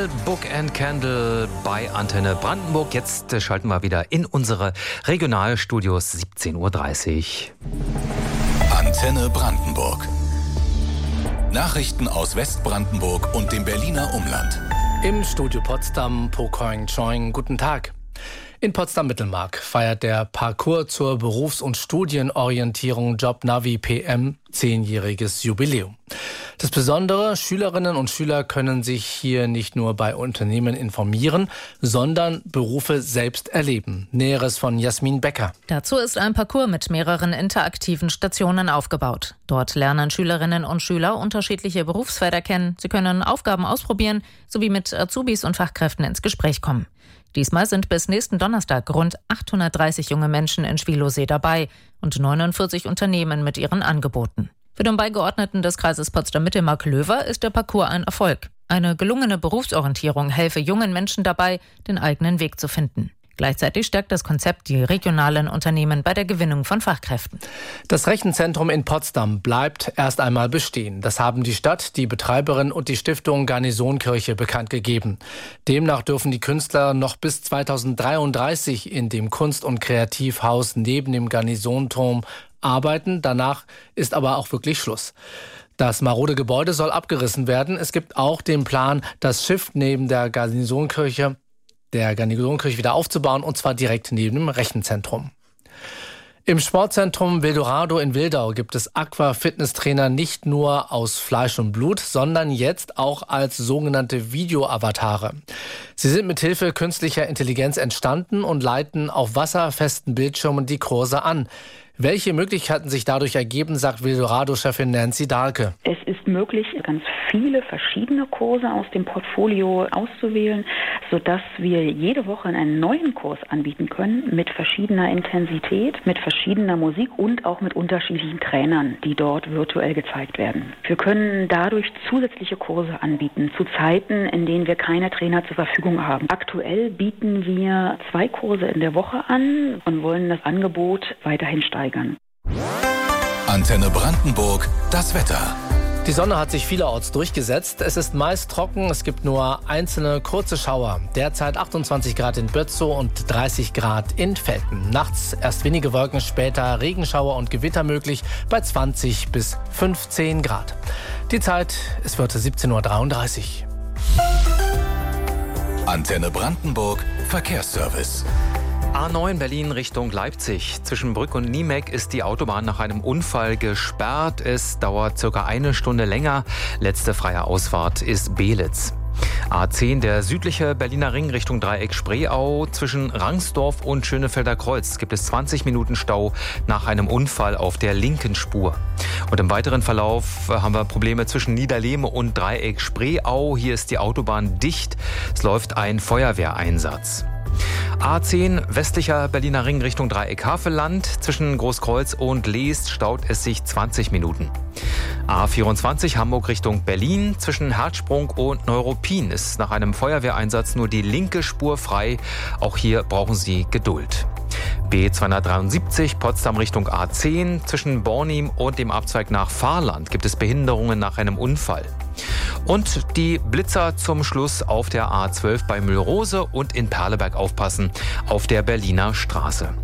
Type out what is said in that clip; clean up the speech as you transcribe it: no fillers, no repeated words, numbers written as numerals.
Candle, Book and Candle bei Antenne Brandenburg. Jetzt schalten wir wieder in unsere Regionalstudios 17:30 Uhr. Antenne Brandenburg. Nachrichten aus Westbrandenburg und dem Berliner Umland. Im Studio Potsdam, Po Koing Choing, guten Tag. In Potsdam-Mittelmark feiert der Parcours zur Berufs- und Studienorientierung JobNavi PM 10-jähriges Jubiläum. Das Besondere, Schülerinnen und Schüler können sich hier nicht nur bei Unternehmen informieren, sondern Berufe selbst erleben. Näheres von Jasmin Becker. Dazu ist ein Parcours mit mehreren interaktiven Stationen aufgebaut. Dort lernen Schülerinnen und Schüler unterschiedliche Berufsfelder kennen. Sie können Aufgaben ausprobieren, sowie mit Azubis und Fachkräften ins Gespräch kommen. Diesmal sind bis nächsten Donnerstag rund 830 junge Menschen in Schwielowsee dabei und 49 Unternehmen mit ihren Angeboten. Für den Beigeordneten des Kreises Potsdam-Mittelmark-Löwer ist der Parcours ein Erfolg. Eine gelungene Berufsorientierung helfe jungen Menschen dabei, den eigenen Weg zu finden. Gleichzeitig stärkt das Konzept die regionalen Unternehmen bei der Gewinnung von Fachkräften. Das Rechenzentrum in Potsdam bleibt erst einmal bestehen. Das haben die Stadt, die Betreiberin und die Stiftung Garnisonkirche bekannt gegeben. Demnach dürfen die Künstler noch bis 2033 in dem Kunst- und Kreativhaus neben dem Garnisonturm arbeiten. Danach ist aber auch wirklich Schluss. Das marode Gebäude soll abgerissen werden. Es gibt auch den Plan, das Schiff neben der Garnisonkirche wieder aufzubauen, und zwar direkt neben dem Rechenzentrum. Im Sportzentrum Wildorado in Wildau gibt es Aqua-Fitness-Trainer nicht nur aus Fleisch und Blut, sondern jetzt auch als sogenannte Video-Avatare. Sie sind mit Hilfe künstlicher Intelligenz entstanden und leiten auf wasserfesten Bildschirmen die Kurse an. Welche Möglichkeiten sich dadurch ergeben, sagt Wildorado-Chefin Nancy Dahlke. Es ist möglich, ganz viele verschiedene Kurse aus dem Portfolio auszuwählen, sodass wir jede Woche einen neuen Kurs anbieten können mit verschiedener Intensität, mit verschiedener Musik und auch mit unterschiedlichen Trainern, die dort virtuell gezeigt werden. Wir können dadurch zusätzliche Kurse anbieten zu Zeiten, in denen wir keine Trainer zur Verfügung haben. Aktuell bieten wir 2 Kurse in der Woche an und wollen das Angebot weiterhin steigern. Antenne Brandenburg, das Wetter. Die Sonne hat sich vielerorts durchgesetzt. Es ist meist trocken, es gibt nur einzelne kurze Schauer. Derzeit 28 Grad in Bötzow und 30 Grad in Velten. Nachts erst wenige Wolken, später Regenschauer und Gewitter möglich bei 20 bis 15 Grad. Die Zeit, es wird 17:33 Uhr. Antenne Brandenburg, Verkehrsservice. A9 Berlin Richtung Leipzig. Zwischen Brück und Niemek ist die Autobahn nach einem Unfall gesperrt. Es dauert circa eine Stunde länger. Letzte freie Ausfahrt ist Beelitz. A10, der südliche Berliner Ring Richtung Dreieck Spreeau. Zwischen Rangsdorf und Schönefelder Kreuz gibt es 20 Minuten Stau nach einem Unfall auf der linken Spur. Und im weiteren Verlauf haben wir Probleme zwischen Niederlehme und Dreieck Spreeau. Hier ist die Autobahn dicht. Es läuft ein Feuerwehreinsatz. A10, westlicher Berliner Ring Richtung Dreieck Havelland. Zwischen Großkreuz und Leest staut es sich 20 Minuten. A24, Hamburg Richtung Berlin. Zwischen Herzsprung und Neuruppin ist nach einem Feuerwehreinsatz nur die linke Spur frei. Auch hier brauchen Sie Geduld. B273, Potsdam Richtung A10. Zwischen Bornim und dem Abzweig nach Fahrland gibt es Behinderungen nach einem Unfall. Und die Blitzer zum Schluss auf der A12 bei Mühlrose und in Perleberg aufpassen auf der Berliner Straße.